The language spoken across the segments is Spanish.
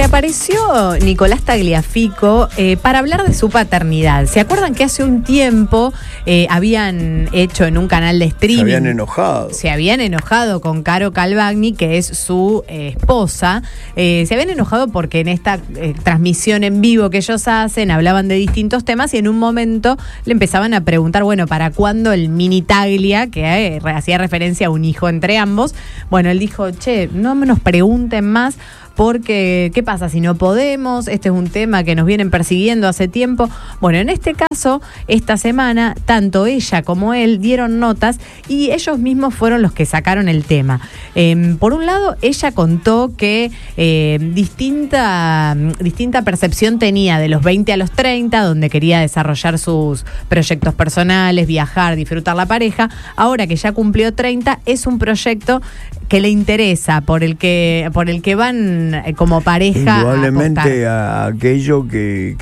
reapareció Nicolás Tagliafico para hablar de su paternidad. ¿Se acuerdan que hace un tiempo habían hecho en un canal de streaming? Se habían enojado con Caro Calvagni, que es su esposa. Se habían enojado porque en esta transmisión en vivo que ellos hacen hablaban de distintos temas y en un momento le empezaban a preguntar, bueno, ¿para cuándo el mini Taglia? Que hacía referencia a un hijo entre ambos. Bueno, él dijo, che, no me nos pregunten más, porque ¿qué pasa si no podemos? Este es un tema que nos vienen persiguiendo hace tiempo. Bueno, en este caso, esta semana, tanto ella como él dieron notas y ellos mismos fueron los que sacaron el tema. Por un lado, ella contó que distinta percepción tenía de los 20 a los 30, donde quería desarrollar sus proyectos personales, viajar, disfrutar la pareja. Ahora que ya cumplió 30, es un proyecto que le interesa, por el que van como pareja. Indudablemente a aquello que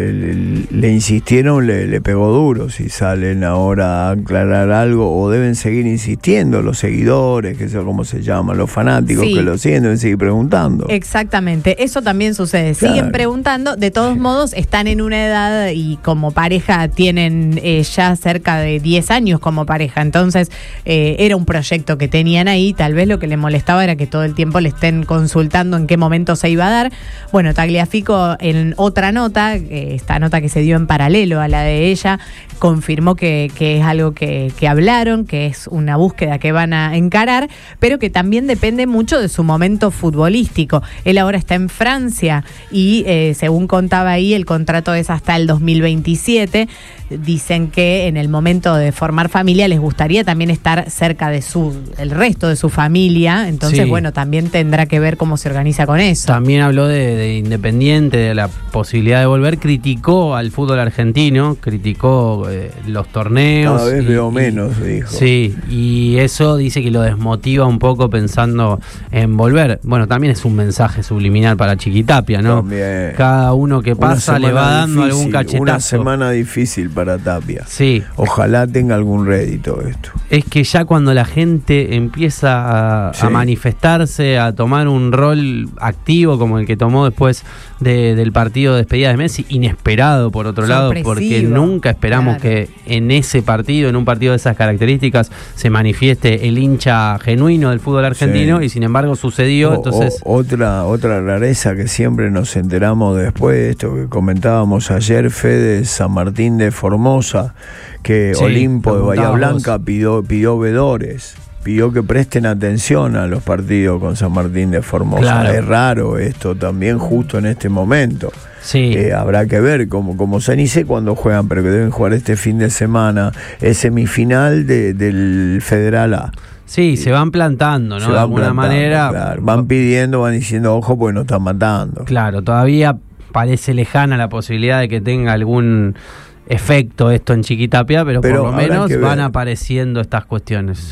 le insistieron le pegó duro. Si salen ahora a aclarar algo, o deben seguir insistiendo los seguidores, que eso como se llama, los fanáticos, sí, que lo siguen, deben seguir preguntando. Exactamente, eso también sucede. Claro. Siguen preguntando, de todos modos están en una edad y como pareja tienen ya cerca de 10 años como pareja, entonces era un proyecto que tenían ahí. Tal vez lo que le molestaba era que todo el tiempo le estén consultando en qué momento se iba a dar. Bueno, Tagliafico en otra nota, esta nota que se dio en paralelo a la de ella, confirmó que es algo que hablaron, que es una búsqueda que van a encarar, pero que también depende mucho de su momento futbolístico. Él ahora está en Francia y según contaba ahí, el contrato es hasta el 2027. Dicen que en el momento de formar familia les gustaría también estar cerca de el resto de su familia, entonces sí, bueno, también tendrá que ver cómo se organiza con eso. También habló de Independiente, de la posibilidad de volver, criticó al fútbol argentino, criticó los torneos. Cada vez veo menos, dijo. Sí, y eso dice que lo desmotiva un poco pensando en volver. Bueno, también es un mensaje subliminal para Chiquitapia, ¿no? También. Cada uno que pasa le va dando algún cachetazo. Una semana difícil para Tapia. Sí. Ojalá tenga algún rédito esto. Es que ya cuando la gente empieza a manifestarse, a tomar un rol activo como el que tomó después del partido de despedida de Messi, inesperado por otro lado, porque nunca esperamos que en ese partido, en un partido de esas características, se manifieste el hincha genuino del fútbol argentino, y sin embargo sucedió. Entonces otra rareza que siempre nos enteramos después de esto que comentábamos ayer, Fede, San Martín de Formosa, que Olimpo de Bahía Blanca pidió vedores. Pidió que presten atención a los partidos con San Martín de Formosa. Claro. Es raro esto también justo en este momento. Sí. Habrá que ver como ni sé cuándo juegan, pero que deben jugar este fin de semana. Es semifinal del Federal A. Sí, se van plantando, ¿no? De alguna manera. Claro. Van pidiendo, van diciendo, ojo, porque nos están matando. Claro, todavía parece lejana la posibilidad de que tenga algún efecto esto en Chiquitapia, pero por lo menos van apareciendo estas cuestiones.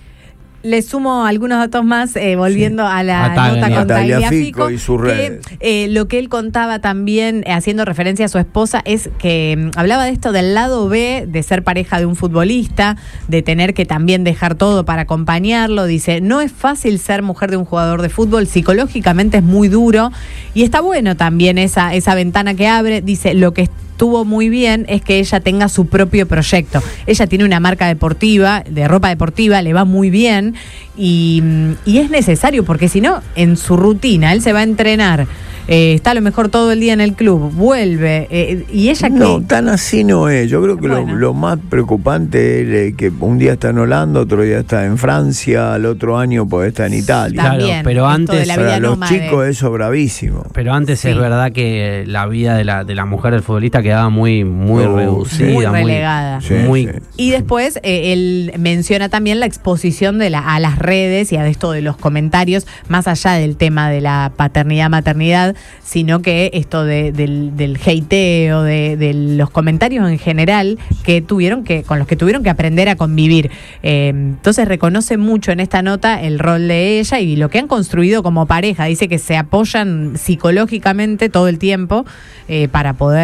Le sumo algunos datos más, volviendo a la nota con Tagliafico y sus redes. Lo que él contaba también, haciendo referencia a su esposa, es que hablaba de esto del lado B, de ser pareja de un futbolista, de tener que también dejar todo para acompañarlo. Dice, no es fácil ser mujer de un jugador de fútbol, psicológicamente es muy duro, y está bueno también esa ventana que abre. Dice, lo que estuvo muy bien es que ella tenga su propio proyecto. Ella tiene una marca deportiva, de ropa deportiva, le va muy bien y es necesario, porque si no, en su rutina, él se va a entrenar, está a lo mejor todo el día en el club, vuelve, y ella... No, tan así no es. Yo creo que lo más preocupante es que un día está en Holanda, otro día está en Francia, al otro año puede estar en Italia. También, claro, pero antes para los chicos eso bravísimo. Pero antes es verdad que la vida de la mujer del futbolista quedaba muy reducida, muy relegada. Muy. Y después él menciona también la exposición a las redes y a esto de los comentarios, más allá del tema de la paternidad-maternidad, sino que esto del hateo, de los comentarios en general con los que tuvieron que aprender a convivir. Entonces reconoce mucho en esta nota el rol de ella y lo que han construido como pareja. Dice que se apoyan psicológicamente todo el tiempo para poder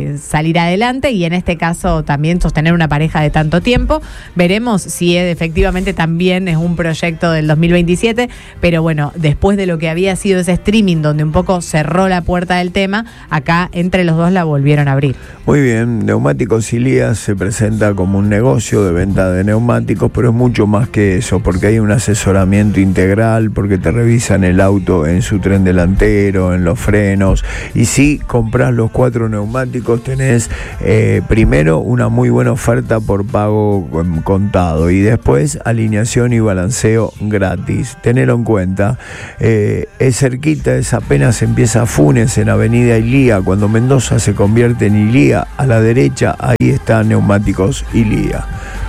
salir adelante, y en este caso también sostener una pareja de tanto tiempo. Veremos si efectivamente también es un proyecto del 2027, pero bueno, después de lo que había sido ese streaming donde un poco cerró la puerta del tema, acá entre los dos la volvieron a abrir. Muy bien, Neumáticos Ilía se presenta como un negocio de venta de neumáticos, pero es mucho más que eso, porque hay un asesoramiento integral, porque te revisan el auto en su tren delantero, en los frenos, y si compras los 4 neumáticos tenés primero una muy buena oferta por pago contado, y después alineación y balanceo gratis. Tenelo en cuenta. Es cerquita, es apenas empieza Funes en Avenida Ilía, cuando Mendoza se convierte en Ilía, a la derecha ahí está Neumáticos Ilía.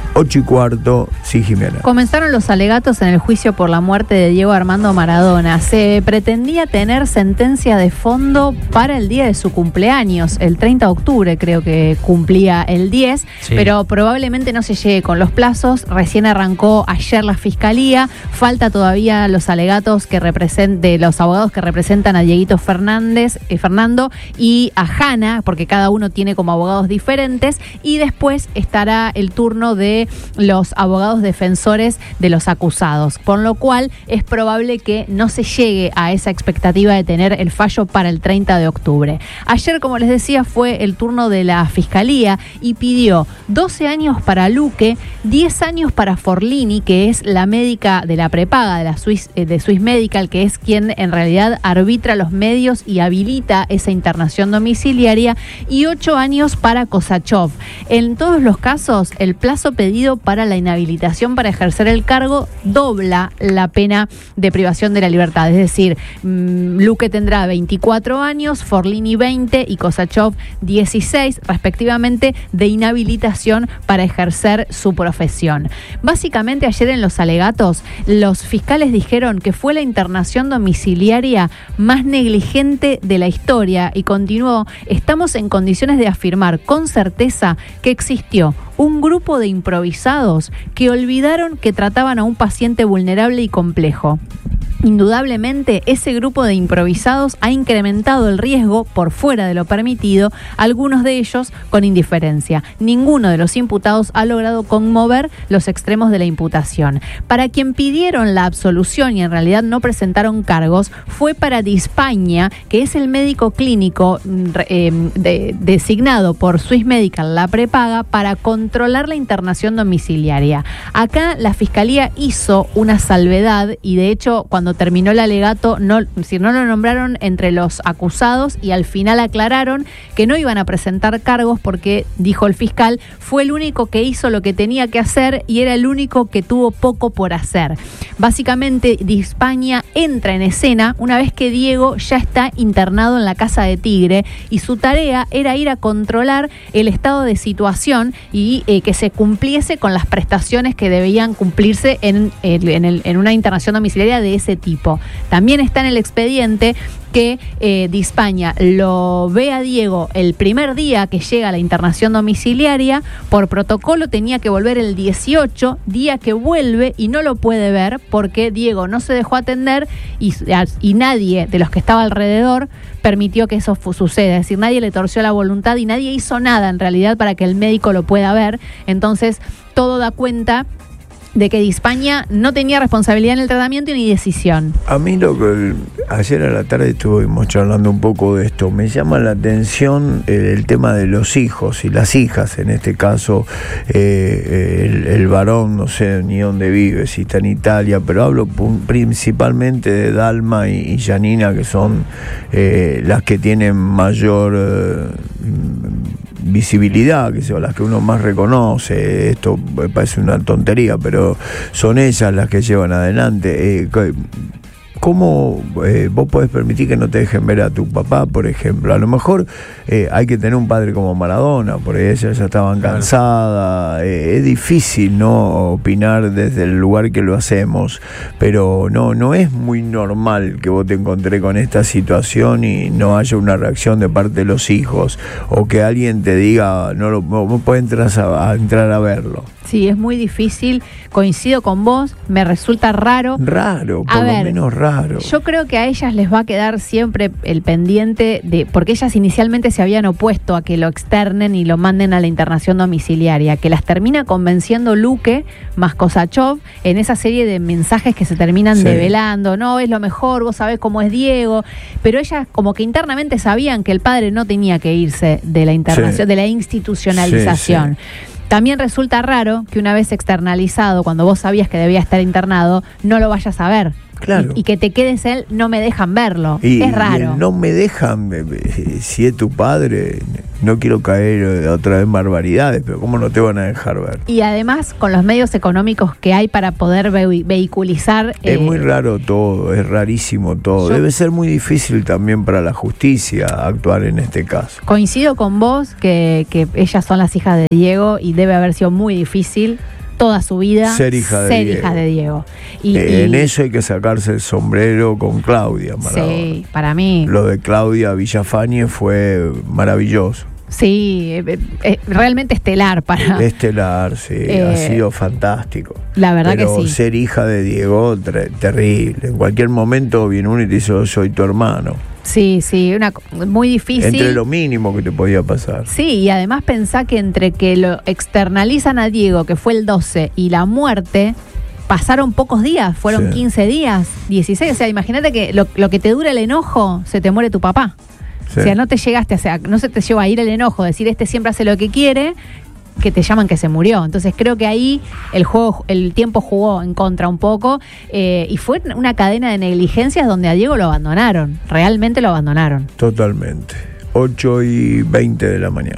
8:15, sí, Jimena. Comenzaron los alegatos en el juicio por la muerte de Diego Armando Maradona. Se pretendía tener sentencia de fondo para el día de su cumpleaños, el 30 de octubre creo que cumplía el 10, sí. Pero probablemente no se llegue con los plazos. Recién arrancó ayer la fiscalía, falta todavía los alegatos de los abogados que representan a Dieguito Fernando y a Hanna, porque cada uno tiene como abogados diferentes, y después estará el turno de los abogados defensores de los acusados, por lo cual es probable que no se llegue a esa expectativa de tener el fallo para el 30 de octubre. Ayer, como les decía, fue el turno de la Fiscalía y pidió 12 años para Luque, 10 años para Forlini, que es la médica de la prepaga de Swiss Medical, que es quien en realidad arbitra los medios y habilita esa internación domiciliaria, y 8 años para Kosachov. En todos los casos, el plazo pedido para la inhabilitación para ejercer el cargo dobla la pena de privación de la libertad. Es decir, Luque tendrá 24 años, Forlini 20 y Kosachov 16, respectivamente, de inhabilitación para ejercer su profesión. Básicamente, ayer en los alegatos, los fiscales dijeron que fue la internación domiciliaria más negligente de la historia, y continuó: estamos en condiciones de afirmar con certeza que existió un grupo de improvisados que olvidaron que trataban a un paciente vulnerable y complejo. Indudablemente, ese grupo de improvisados ha incrementado el riesgo por fuera de lo permitido, algunos de ellos con indiferencia. Ninguno de los imputados ha logrado conmover los extremos de la imputación. Para quien pidieron la absolución y en realidad no presentaron cargos fue para Dispaña, que es el médico clínico designado por Swiss Medical, la prepaga, para controlar la internación domiciliaria. Acá la Fiscalía hizo una salvedad, y de hecho cuando terminó el alegato no lo nombraron entre los acusados, y al final aclararon que no iban a presentar cargos porque, dijo el fiscal, fue el único que hizo lo que tenía que hacer y era el único que tuvo poco por hacer. Básicamente, Dispaña entra en escena una vez que Diego ya está internado en la Casa de Tigre, y su tarea era ir a controlar el estado de situación y que se cumpliese con las prestaciones que debían cumplirse en una internación domiciliaria de ese tipo. También está en el expediente que Dispaña lo ve a Diego el primer día que llega a la internación domiciliaria. Por protocolo tenía que volver el 18, día que vuelve y no lo puede ver porque Diego no se dejó atender y nadie de los que estaba alrededor permitió que eso suceda. Es decir, nadie le torció la voluntad y nadie hizo nada en realidad para que el médico lo pueda ver. Entonces, todo da cuenta de que Dispaña no tenía responsabilidad en el tratamiento ni decisión. A mí ayer a la tarde estuvimos charlando un poco de esto. Me llama la atención el tema de los hijos y las hijas, en este caso el varón, no sé ni dónde vive, si está en Italia, pero hablo principalmente de Dalma y Janina, que son las que tienen mayor visibilidad, que son las que uno más reconoce. Esto me parece una tontería, pero son ellas las que llevan adelante. ¿Cómo vos podés permitir que no te dejen ver a tu papá, por ejemplo? A lo mejor hay que tener un padre como Maradona, porque ellas ya estaban cansadas. Es difícil no opinar desde el lugar que lo hacemos, pero no es muy normal que vos te encontrés con esta situación y no haya una reacción de parte de los hijos, o que alguien te diga no puedes entrar a verlo. Sí, es muy difícil, coincido con vos, me resulta raro. Por lo menos raro. Claro. Yo creo que a ellas les va a quedar siempre el pendiente de, porque ellas inicialmente se habían opuesto a que lo externen y lo manden a la internación domiciliaria, que las termina convenciendo Luque más Kosachov en esa serie de mensajes que se terminan develando. No, es lo mejor, vos sabés cómo es Diego, pero ellas como que internamente sabían que el padre no tenía que irse de la internación, de la institucionalización. También resulta raro que una vez externalizado, cuando vos sabías que debía estar internado, no lo vayas a ver. Claro. Y que te quedes él, no me dejan verlo. Es raro. No me dejan, si es tu padre, no quiero caer otra vez en barbaridades, pero ¿cómo no te van a dejar ver? Y además, con los medios económicos que hay para poder vehiculizar... Es muy raro todo, es rarísimo todo. Debe ser muy difícil también para la justicia actuar en este caso. Coincido con vos que ellas son las hijas de Diego y debe haber sido muy difícil toda su vida ser hija de Diego. Y en eso hay que sacarse el sombrero con Claudia Maradona. Sí, para mí. Lo de Claudia Villafañe fue maravilloso. Sí, realmente estelar para... Estelar, sí, ha sido fantástico. La verdad pero que sí. Ser hija de Diego, terrible. En cualquier momento viene uno y te dice, yo soy tu hermano. Sí, muy difícil. Entre lo mínimo que te podía pasar. Sí, y además pensá que entre que lo externalizan a Diego, que fue el 12, y la muerte, pasaron pocos días, fueron 15 días, 16. O sea, imagínate que lo que te dura el enojo, se te muere tu papá. Sí. O sea, no se te lleva a ir el enojo, decir siempre hace lo que quiere, que te llaman que se murió. Entonces creo que ahí el tiempo jugó en contra un poco, y fue una cadena de negligencias donde a Diego lo abandonaron, realmente lo abandonaron. Totalmente. 8:20 de la mañana.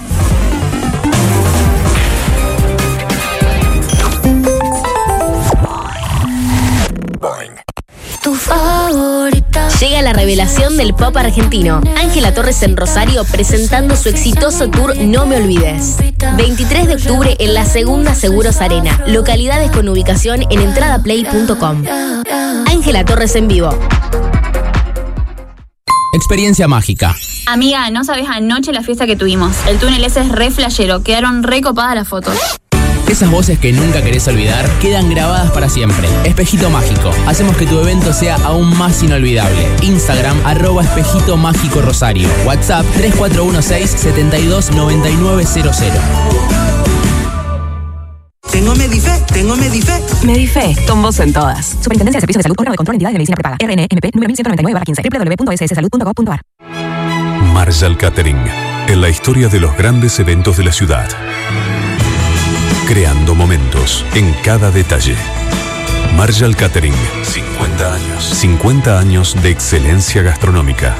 Tu favorita. Llega la revelación del pop argentino. Ángela Torres en Rosario presentando su exitoso tour No Me Olvides. 23 de octubre en la Segunda Seguros Arena. Localidades con ubicación en entradaplay.com. Ángela Torres en vivo. Experiencia mágica. Amiga, no sabes anoche la fiesta que tuvimos. El túnel ese es re flashero. Quedaron re copadas las fotos. Esas voces que nunca querés olvidar quedan grabadas para siempre. Espejito Mágico. Hacemos que tu evento sea aún más inolvidable. Instagram, @Espejito Mágico Rosario. WhatsApp 3416-729900. Tengo Medife. Medife, con vos en todas. Superintendencia de Servicios de Salud, órgano de control, entidades de medicina prepaga. RNMP, número 1199/15. www.sssalud.gov.ar. Marshall Catering, en la historia de los grandes eventos de la ciudad. Creando momentos en cada detalle. Marshall Catering, 50 años. 50 años de excelencia gastronómica.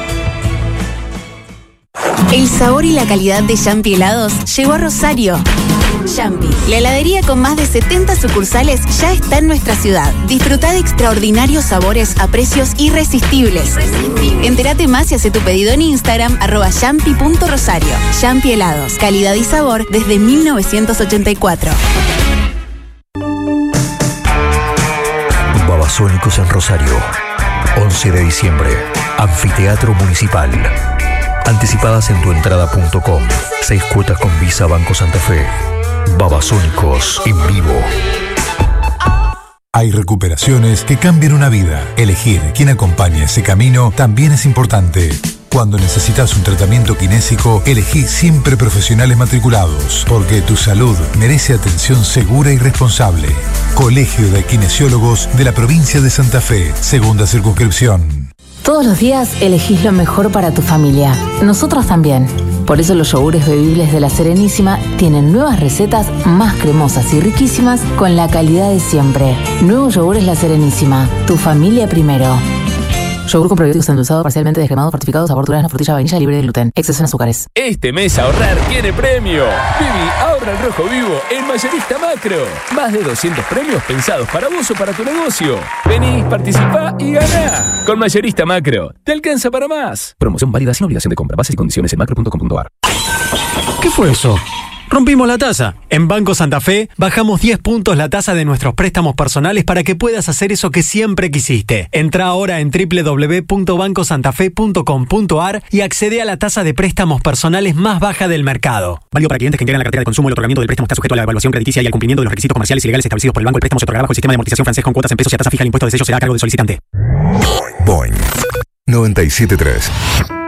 El sabor y la calidad de Yampi Helados llegó a Rosario. Yampi, la heladería con más de 70 sucursales, ya está en nuestra ciudad. Disfruta de extraordinarios sabores a precios irresistibles. Entérate más y hace tu pedido en Instagram @yampi.rosario. Yampi Helados, calidad y sabor desde 1984. Babasónicos en Rosario. 11 de diciembre. Anfiteatro Municipal. Anticipadas en tuentrada.com. 6 cuotas con Visa Banco Santa Fe. Babasónicos en vivo. Hay recuperaciones que cambian una vida. Elegir quién acompaña ese camino también es importante. Cuando necesitas un tratamiento kinésico, elegí siempre profesionales matriculados, porque tu salud merece atención segura y responsable. Colegio de Kinesiólogos de la provincia de Santa Fe, segunda circunscripción. Todos los días elegís lo mejor para tu familia. Nosotros también. Por eso los yogures bebibles de La Serenísima tienen nuevas recetas más cremosas y riquísimas con la calidad de siempre. Nuevos yogures La Serenísima. Tu familia primero. Yogur con probióticos endulzado, parcialmente descremado, fortificado, sabor durazno, frutilla, vainilla, libre de gluten. Exceso en azúcares. Este mes ahorrar tiene premio. Vivi, ahorra el rojo vivo en Mayorista Macro. Más de 200 premios pensados para vos o para tu negocio. Vení, participá y ganá. Con Mayorista Macro, te alcanza para más. Promoción válida sin obligación de compra. Bases y condiciones en macro.com.ar. ¿Qué fue eso? rompimos la tasa. En Banco Santa Fe bajamos 10 puntos la tasa de nuestros préstamos personales para que puedas hacer eso que siempre quisiste. Entra ahora en www.bancosantafe.com.ar y accede a la tasa de préstamos personales más baja del mercado. Válido para clientes que integran la cartera de consumo. El otorgamiento del préstamo está sujeto a la evaluación crediticia y al cumplimiento de los requisitos comerciales y legales establecidos por el banco. El préstamo se otorgará bajo el sistema de amortización francés con cuotas en pesos y a tasa fija. El impuesto de sello será a cargo del solicitante. Boing 97.3